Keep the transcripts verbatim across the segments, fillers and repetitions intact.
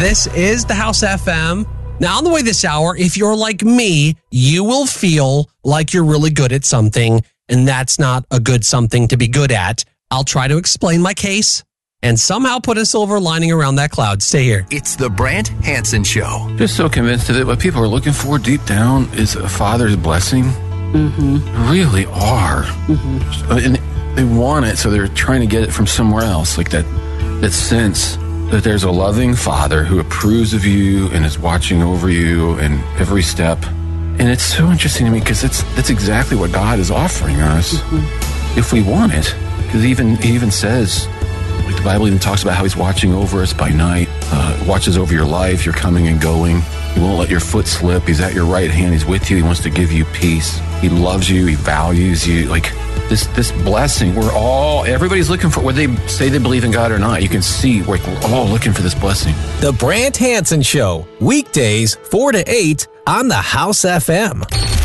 This is the House F M. Now, on the way this hour, if you're like me, you will feel like you're really good at something, and that's not a good something to be good at. I'll try to explain my case and somehow put a silver lining around that cloud. Stay here. It's the Brant Hansen Show. Just so convinced that what people are looking for deep down is a father's blessing. Mm-hmm. Really are. Mm-hmm. And they want it, so they're trying to get it from somewhere else. Like that, that sense that there's a loving father who approves of you and is watching over you in every step. And it's so interesting to me because that's, that's exactly what God is offering us mm-hmm. if we want it. Because even, he even says, like the Bible even talks about how he's watching over us by night, uh, watches over your life, you're coming and going. He won't let your foot slip. He's at your right hand. He's with you. He wants to give you peace. He loves you. He values you. Like this, this blessing, we're all, everybody's looking for, whether they say they believe in God or not, you can see we're all looking for this blessing. The Brant Hansen Show, weekdays four to eight on the House F M.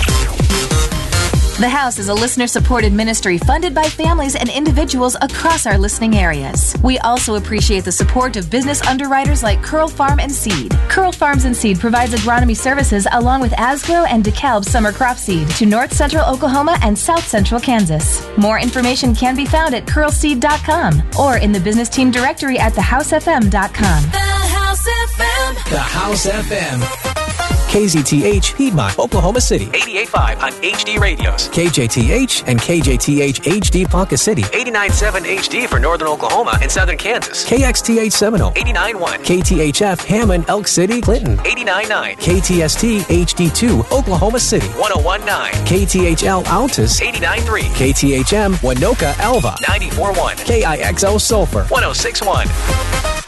The House is a listener-supported ministry funded by families and individuals across our listening areas. We also appreciate the support of business underwriters like Curl Farm and Seed. Curl Farms and Seed provides agronomy services along with Asgrow and DeKalb summer crop seed to north central Oklahoma and south central Kansas. More information can be found at curl seed dot com or in the business team directory at the house f m dot com. The House F M. The House F M. K Z T H, Piedmont, Oklahoma City. eighty-eight point five on H D radios. K J T H and K J T H H D Ponca City. eighty-nine point seven H D for northern Oklahoma and southern Kansas. K X T H Seminole. eighty-nine point one. K T H F Hammond, Elk City, Clinton. eighty-nine point nine. K T S T H D two, Oklahoma City. one oh one point nine. K T H L Altus. eighty-nine point three. K T H M Winoka Alva. ninety-four point one. K I X O Sulphur. one oh six point one.